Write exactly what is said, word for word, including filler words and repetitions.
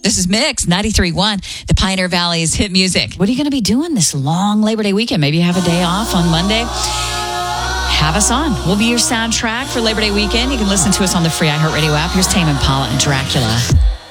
This is Mix ninety-three point one, the Pioneer Valley's hit music. What are you going to be doing this long Labor Day weekend? Maybe you have a day off on Monday. Have us on. We'll be your soundtrack for Labor Day weekend. You can listen to us on the free iHeartRadio app. Here's Tame Impala and Dracula.